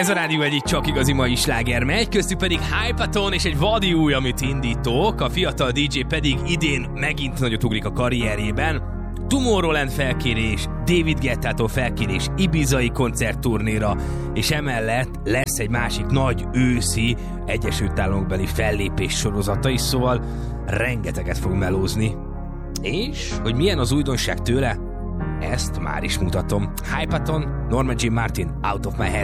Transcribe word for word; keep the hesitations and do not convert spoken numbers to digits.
Ez a rádió egyik csak igazi mai sláger megy, köztük pedig Hypaton és egy vadi új, amit indítok, a fiatal dé dzsé pedig idén megint nagyot ugrik a karrierjében. Tomorrowland felkérés, David Guettától felkérés ibizai koncertturnéra, és emellett lesz egy másik nagy őszi Egyesült Államokbeli fellépés sorozata is, szóval rengeteget fog melózni. És, hogy milyen az újdonság tőle, ezt már is mutatom. Hypaton, Norma Jean Martin, Out of My Head.